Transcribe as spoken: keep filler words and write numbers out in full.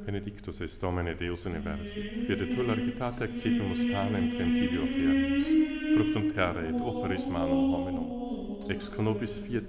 Benedictus est Domine Deus universi, quia de tu largitate accipimus panem quem tibi oferimus, fructum terrae et operis manum hominum, ex conobis fiat